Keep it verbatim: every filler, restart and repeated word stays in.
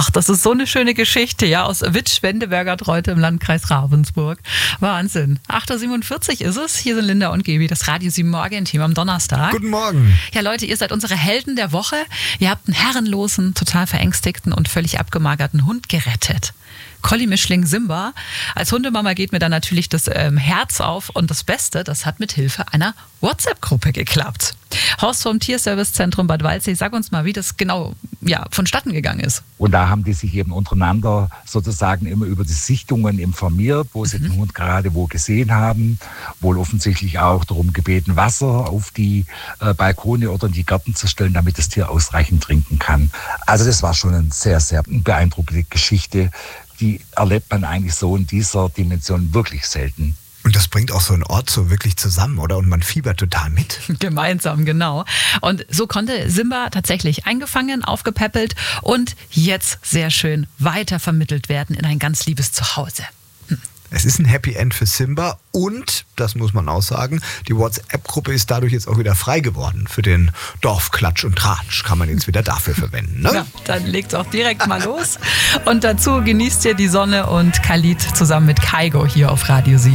Ach, das ist so eine schöne Geschichte, ja, aus Witsch-Wendeberger Treute im Landkreis Ravensburg. Wahnsinn. acht Uhr siebenundvierzig ist es. Hier sind Linda und Gaby, das Radio sieben Morgen-Team am Donnerstag. Guten Morgen. Ja, Leute, ihr seid unsere Helden der Woche. Ihr habt einen herrenlosen, total verängstigten und völlig abgemagerten Hund gerettet. Collie-Mischling Simba. Als Hundemama geht mir dann natürlich das ähm, Herz auf und das Beste, das hat mit Hilfe einer WhatsApp-Gruppe geklappt. Horst vom Tierservicezentrum Bad Waldsee, sag uns mal, wie das genau ja, vonstatten gegangen ist. Und da haben die sich eben untereinander sozusagen immer über die Sichtungen informiert, wo sie mhm. den Hund gerade wo gesehen haben. Wohl offensichtlich auch darum gebeten, Wasser auf die äh, Balkone oder in die Gärten zu stellen, damit das Tier ausreichend trinken kann. Also das war schon eine sehr, sehr beeindruckende Geschichte. Die erlebt man eigentlich so in dieser Dimension wirklich selten. Und das bringt auch so einen Ort so wirklich zusammen, oder? Und man fiebert total mit. Gemeinsam, genau. Und so konnte Simba tatsächlich eingefangen, aufgepäppelt und jetzt sehr schön weitervermittelt werden in ein ganz liebes Zuhause. Hm. Es ist ein Happy End für Simba und, das muss man auch sagen, die WhatsApp-Gruppe ist dadurch jetzt auch wieder frei geworden. Für den Dorfklatsch und Tratsch kann man jetzt wieder dafür verwenden. Ne? Ja, dann legt's auch direkt mal los. Und dazu genießt ihr die Sonne und Khalid zusammen mit Kaigo hier auf Radio sieben.